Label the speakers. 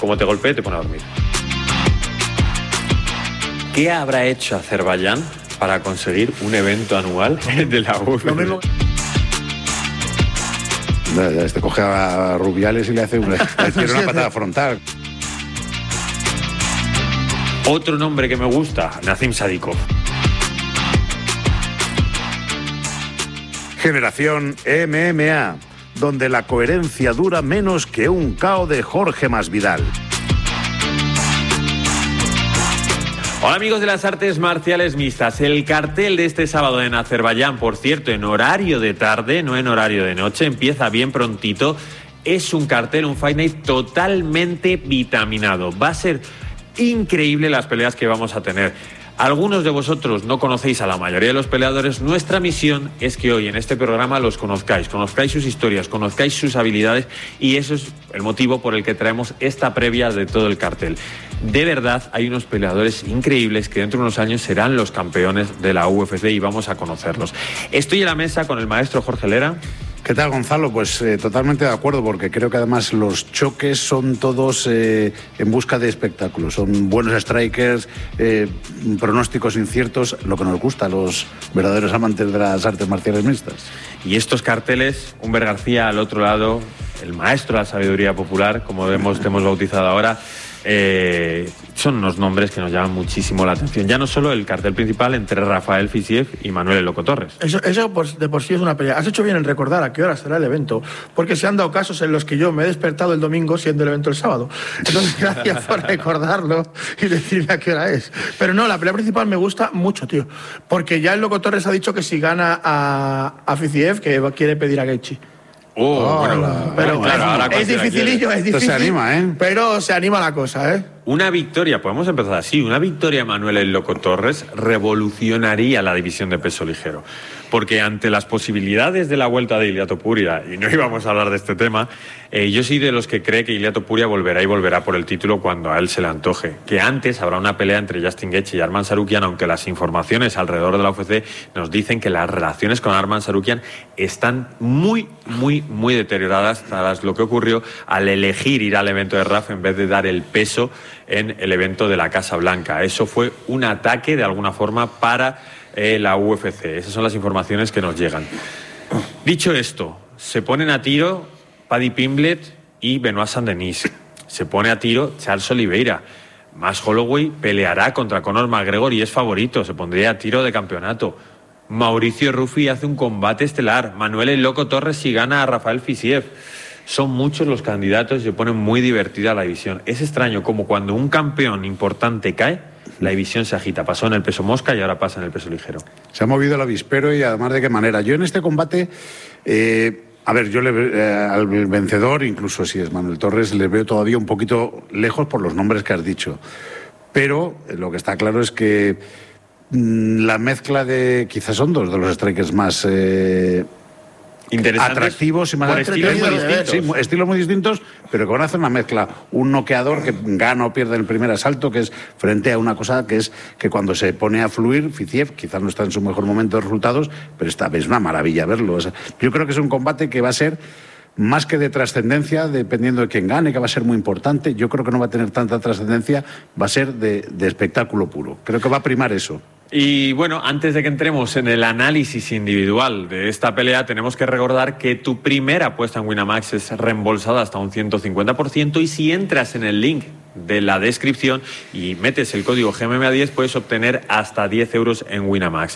Speaker 1: como te golpee, te pone a dormir. ¿Qué habrá hecho Azerbaiyán para conseguir un evento anual de la UFC?
Speaker 2: Lo mismo.
Speaker 3: Este coge a Rubiales y le hace una patada frontal.
Speaker 1: Otro nombre que me gusta, Nazim Sadikov.
Speaker 3: Generación MMA, donde la coherencia dura menos que un KO de Jorge Masvidal.
Speaker 1: Hola amigos de las artes marciales mixtas. El cartel de este sábado en Azerbaiyán, por cierto, en horario de tarde, no en horario de noche, empieza bien prontito. Es un cartel, un Fight Night totalmente vitaminado. Va a ser increíble las peleas que vamos a tener. Algunos de vosotros no conocéis a la mayoría de los peleadores. Nuestra misión es que hoy en este programa los conozcáis sus historias, conozcáis sus habilidades, y eso es el motivo por el que traemos esta previa de todo el cartel. De verdad, hay unos peleadores increíbles que dentro de unos años serán los campeones de la UFC y vamos a conocerlos. Estoy en la mesa con el maestro Jorge Lera.
Speaker 3: ¿Qué tal, Gonzalo? Pues totalmente de acuerdo, porque creo que además los choques son todos en busca de espectáculos. Son buenos strikers, pronósticos inciertos, lo que nos gusta a los verdaderos amantes de las artes marciales mixtas.
Speaker 1: Y estos carteles, Humber García al otro lado, el maestro de la sabiduría popular, como te hemos bautizado ahora, son unos nombres que nos llaman muchísimo la atención. Ya no solo el cartel principal entre Rafael Fiziev y Manuel El Loco Torres.
Speaker 2: Eso de por sí es una pelea. Has hecho bien en recordar a qué hora será el evento, porque se han dado casos en los que yo me he despertado el domingo siendo el evento el sábado. Entonces, gracias por recordarlo y decirme a qué hora es. Pero no, la pelea principal me gusta mucho, tío, porque ya El Loco Torres ha dicho que si gana a Fiziev, que quiere pedir a Gaethje.
Speaker 1: Bueno,
Speaker 2: pero claro, es dificilillo, es difícil.
Speaker 3: Se anima, ¿eh?
Speaker 2: Pero se anima la cosa, ¿eh?
Speaker 1: Una victoria, podemos empezar así, una victoria de Manuel El Loco Torres revolucionaría la división de peso ligero. Porque ante las posibilidades de la vuelta de Ilia Topuria, y no íbamos a hablar de este tema, yo soy de los que cree que Ilia Topuria volverá y volverá por el título cuando a él se le antoje. Que antes habrá una pelea entre Justin Gaethje y Arman Sarukian, aunque las informaciones alrededor de la UFC nos dicen que las relaciones con Arman Sarukian están muy deterioradas tras lo que ocurrió al elegir ir al evento de RAF en vez de dar el peso en el evento de la Casa Blanca. Eso fue un ataque de alguna forma para la UFC. Esas son las informaciones que nos llegan. Dicho esto, se ponen a tiro Paddy Pimblett y Benoit Saint-Denis. Se pone a tiro Charles Oliveira. Max Holloway peleará contra Conor McGregor y es favorito. Se pondría a tiro de campeonato. Mauricio Ruffi hace un combate estelar. Manuel El Loco Torres si gana a Rafael Fiziev. Son muchos los candidatos y se pone muy divertida la división. Es extraño como cuando un campeón importante cae, la división se agita. Pasó en el peso mosca y ahora pasa en el peso ligero.
Speaker 3: Se ha movido el avispero y además de qué manera. Yo en este combate, yo al vencedor, incluso si es Manuel Torres, le veo todavía un poquito lejos por los nombres que has dicho. Pero lo que está claro es que la mezcla de, quizás son dos de los strikers más atractivos y más
Speaker 1: estilos muy distintos.
Speaker 3: Sí, estilos muy distintos, pero que van a hacer una mezcla. Un noqueador que gana o pierde el primer asalto, que es frente a una cosa que es que cuando se pone a fluir, Fiziev quizás no está en su mejor momento de resultados, pero es una maravilla verlo. O sea, yo creo que es un combate que va a ser más que de trascendencia, dependiendo de quién gane, que va a ser muy importante. Yo creo que no va a tener tanta trascendencia, va a ser de espectáculo puro. Creo que va a primar eso.
Speaker 1: Y bueno, antes de que entremos en el análisis individual de esta pelea, tenemos que recordar que tu primera apuesta en Winamax es reembolsada hasta un 150%, y si entras en el link de la descripción y metes el código GMMA10 puedes obtener hasta 10 euros en Winamax.